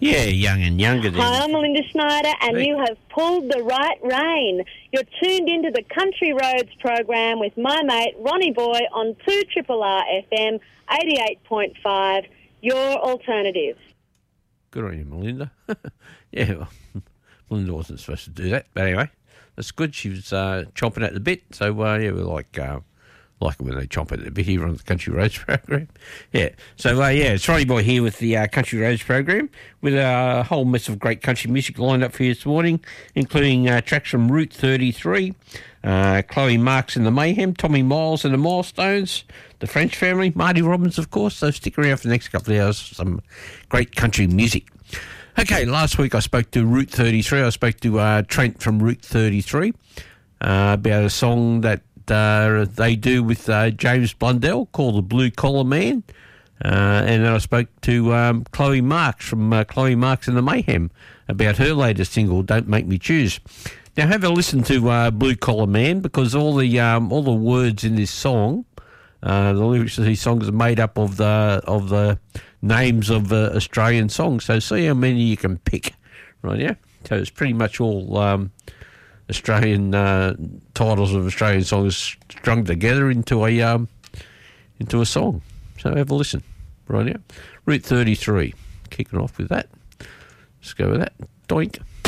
Yeah, young and younger then. Hi, I'm Melinda Schneider, and Hey. you have pulled the right rein. You're tuned into the Country Roads program with my mate Ronnie Boy on 2RRR FM 88.5, your alternative. Good on you, Melinda. Yeah, well, Melinda wasn't supposed to do that, but anyway, that's good. She was chomping at the bit, so yeah, we like it when they chomp at the bit here on the Country Roads program. Yeah, so yeah, it's Ronnie Boy here with the Country Roads program with a whole mess of great country music lined up for you this morning, including tracks from Route 33, Chloe Marks and the Mayhem, Tommy Miles and the Milestones, the French Family, Marty Robbins, of course. So stick around for the next couple of hours for some great country music. Okay, last week I spoke to Route 33. I spoke to Trent from Route 33 about a song that they do with James Blundell called The Blue Collar Man. And then I spoke to Chloe Marks from Chloe Marks and the Mayhem about her latest single, Don't Make Me Choose. Now have a listen to Blue Collar Man, because all the words in this song, the lyrics of these songs are made up of the names of Australian songs. So see how many you can pick, right? Yeah. So it's pretty much all Australian titles of Australian songs strung together into a song. So have a listen, right? Yeah. Route 33. Kicking off with that. Let's go with that. Doink.